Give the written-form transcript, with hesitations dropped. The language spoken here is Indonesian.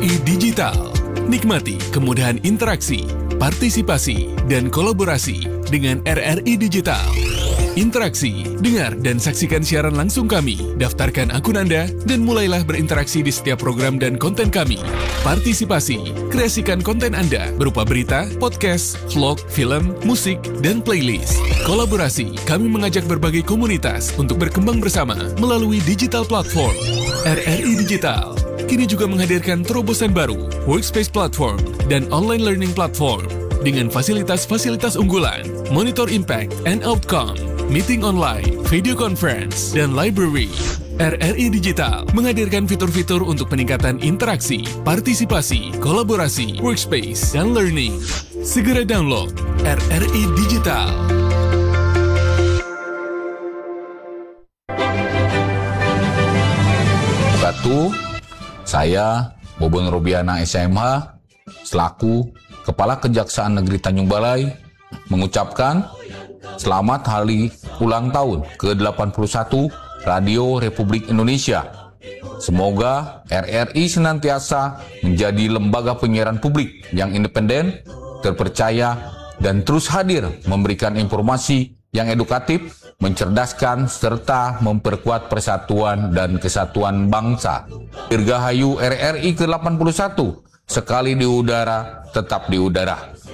RRI Digital. Nikmati kemudahan interaksi, partisipasi, dan kolaborasi dengan RRI Digital. Interaksi, dengar dan saksikan siaran langsung kami, daftarkan akun Anda, dan mulailah berinteraksi di setiap program dan konten kami. Partisipasi, kreasikan konten Anda berupa berita, podcast, vlog, film, musik, dan playlist. Kolaborasi, kami mengajak berbagai komunitas untuk berkembang bersama melalui digital platform. RRI Digital kini juga menghadirkan terobosan baru, workspace platform, dan online learning platform dengan fasilitas-fasilitas unggulan, monitor impact and outcome, meeting online, video conference, dan library. RRI Digital menghadirkan fitur-fitur untuk peningkatan interaksi, partisipasi, kolaborasi, workspace, dan learning. Segera download RRI Digital. Saya, Bobon Robiana SMH, selaku Kepala Kejaksaan Negeri Tanjung Balai, mengucapkan selamat hari ulang tahun ke-81 Radio Republik Indonesia. Semoga RRI senantiasa menjadi lembaga penyiaran publik yang independen, terpercaya, dan terus hadir memberikan informasi yang edukatif, mencerdaskan, serta memperkuat persatuan dan kesatuan bangsa. Dirgahayu RRI ke-81, sekali di udara, tetap di udara.